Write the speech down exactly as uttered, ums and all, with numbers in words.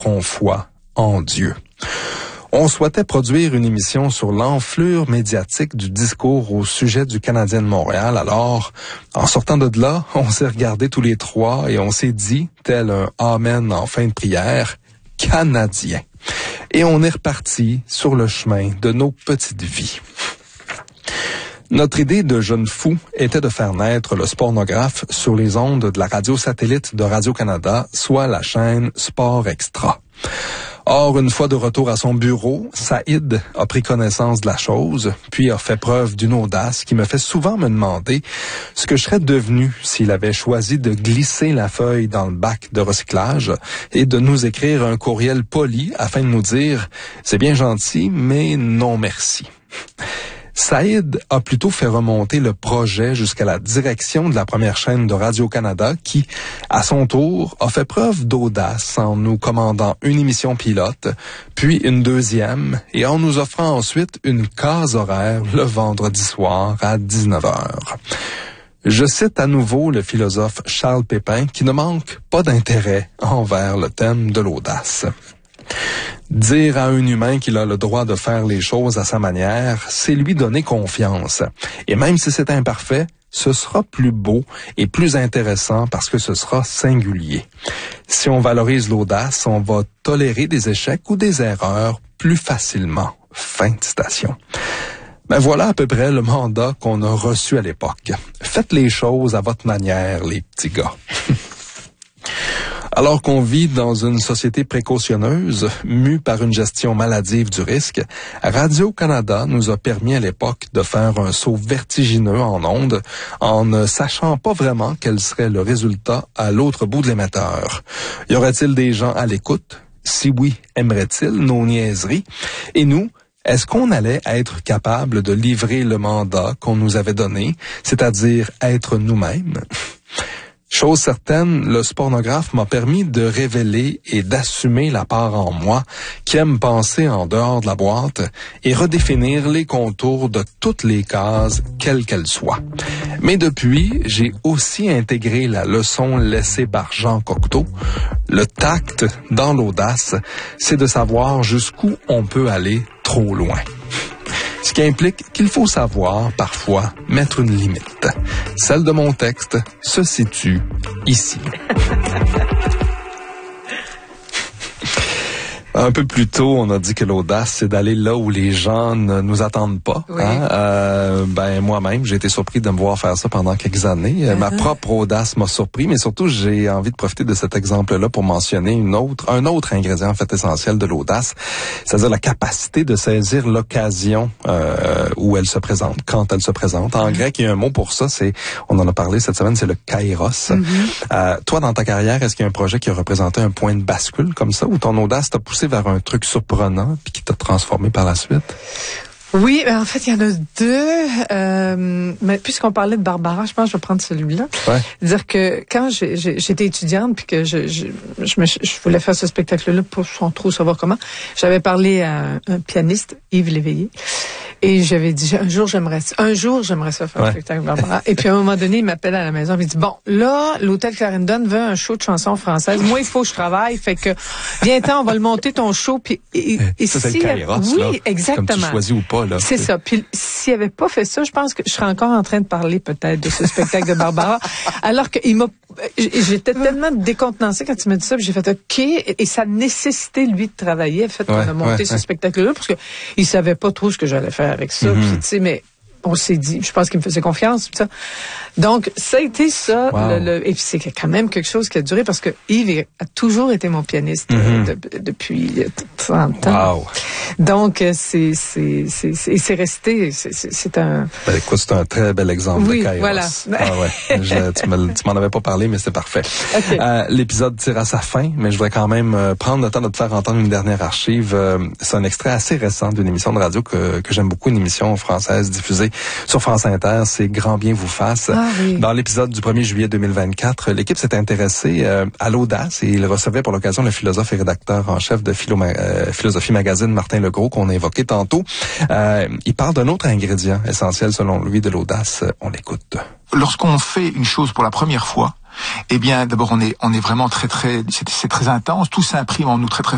qu'on foi en Dieu. On souhaitait produire une émission sur l'enflure médiatique du discours au sujet du Canadien de Montréal. Alors, en sortant de là, on s'est regardés tous les trois et on s'est dit, tel un amen en fin de prière, Canadien. Et on est reparti sur le chemin de nos petites vies. Notre idée de jeunes fous était de faire naître le Sportnographe sur les ondes de la radio satellite de Radio-Canada, soit la chaîne Sport Extra. Or, une fois de retour à son bureau, Saïd a pris connaissance de la chose, puis a fait preuve d'une audace qui me fait souvent me demander ce que je serais devenu s'il avait choisi de glisser la feuille dans le bac de recyclage et de nous écrire un courriel poli afin de nous dire « C'est bien gentil, mais non merci ». Saïd a plutôt fait remonter le projet jusqu'à la direction de la première chaîne de Radio-Canada qui, à son tour, a fait preuve d'audace en nous commandant une émission pilote, puis une deuxième, et en nous offrant ensuite une case horaire le vendredi soir à dix-neuf heures. Je cite à nouveau le philosophe Charles Pépin qui ne manque pas d'intérêt envers le thème de l'audace. Dire à un humain qu'il a le droit de faire les choses à sa manière, c'est lui donner confiance. Et même si c'est imparfait, ce sera plus beau et plus intéressant parce que ce sera singulier. Si on valorise l'audace, on va tolérer des échecs ou des erreurs plus facilement. Fin de citation. Ben voilà à peu près le mandat qu'on a reçu à l'époque. Faites les choses à votre manière, les petits gars. Alors qu'on vit dans une société précautionneuse, mue par une gestion maladive du risque, Radio-Canada nous a permis à l'époque de faire un saut vertigineux en ondes en ne sachant pas vraiment quel serait le résultat à l'autre bout de l'émetteur. Y aurait-il des gens à l'écoute? Si oui, aimeraient-ils nos niaiseries? Et nous, est-ce qu'on allait être capable de livrer le mandat qu'on nous avait donné, c'est-à-dire être nous-mêmes? Chose certaine, le Sportnographe m'a permis de révéler et d'assumer la part en moi qui aime penser en dehors de la boîte et redéfinir les contours de toutes les cases, quelles qu'elles soient. Mais depuis, j'ai aussi intégré la leçon laissée par Jean Cocteau. Le tact dans l'audace, c'est de savoir jusqu'où on peut aller trop loin. Ce qui implique qu'il faut savoir, parfois, mettre une limite. Celle de mon texte se situe ici. Un peu plus tôt, on a dit que l'audace, c'est d'aller là où les gens ne nous attendent pas. Oui. Hein? Euh, ben moi-même, j'ai été surpris de me voir faire ça pendant quelques années. Uh-huh. Ma propre audace m'a surpris, mais surtout, j'ai envie de profiter de cet exemple-là pour mentionner une autre, un autre ingrédient en fait essentiel de l'audace, c'est-à-dire la capacité de saisir l'occasion euh, où elle se présente, quand elle se présente. En uh-huh. grec, il y a un mot pour ça, c'est, on en a parlé cette semaine, c'est le kairos. Uh-huh. Euh, toi, dans ta carrière, est-ce qu'il y a un projet qui a représenté un point de bascule comme ça, où ton audace t'a poussé vers un truc surprenant puis qui t'a transformé par la suite? Oui, en fait, il y en a deux. Euh, mais puisqu'on parlait de Barbara, je pense que je vais prendre celui-là. Ouais. Dire que quand j'ai, j'ai, j'étais étudiante puis que je, je, je, me, je voulais faire ce spectacle-là pour sans trop savoir comment, j'avais parlé à un, un pianiste, Yves Léveillé, et j'avais dit un jour j'aimerais ça, un jour j'aimerais ça faire ouais. un spectacle Barbara. Et puis à un moment donné, il m'appelle à la maison, il me dit bon, là, l'hôtel Clarendon veut un show de chansons françaises. Moi, il faut que je travaille, fait que viens-t'en, on va le monter ton show. Puis et, et ça, si, c'est le kairos, oui, là. exactement. Comme tu choisis ou pas là. C'est ça. Puis s'il avait pas fait ça, je pense que je serais encore en train de parler peut-être de ce spectacle de Barbara. Alors qu'il m'a, j'étais tellement décontenancée quand il m'a dit ça, puis j'ai fait OK, et ça nécessitait lui de travailler. En fait, ouais, on a monté ouais, ce ouais. spectacle-là parce que il savait pas trop ce que j'allais faire avec ça. Mm-hmm. Puis tu sais, mais on s'est dit, je pense qu'il me faisait confiance, tout ça. Donc, ça a été ça, wow. le, le, et puis c'est quand même quelque chose qui a duré parce que Yves a toujours été mon pianiste mm-hmm. de, de, depuis trente ans. Wow. Donc, c'est, c'est, c'est, c'est, c'est resté, c'est, c'est, c'est un... Ben, écoute, c'est un très bel exemple oui, de kairos. Voilà. Ah ouais. Je, tu, me, tu m'en avais pas parlé, mais c'est parfait. Okay. Euh, l'épisode tire à sa fin, mais je voudrais quand même euh, prendre le temps de te faire entendre une dernière archive. Euh, c'est un extrait assez récent d'une émission de radio que, que j'aime beaucoup, une émission française diffusée sur France Inter, c'est Grand bien vous fasse. Ah, oui. Dans l'épisode du premier juillet deux mille vingt-quatre, l'équipe s'est intéressée euh, à l'audace et il recevait pour l'occasion le philosophe et rédacteur en chef de Philo, euh, Philosophie Magazine, Martin Legros, qu'on a évoqué tantôt. Euh, il parle d'un autre ingrédient essentiel selon lui de l'audace. On l'écoute. Lorsqu'on fait une chose pour la première fois, eh bien, d'abord, on est, on est vraiment très, très, c'est, c'est très intense. Tout s'imprime en nous très, très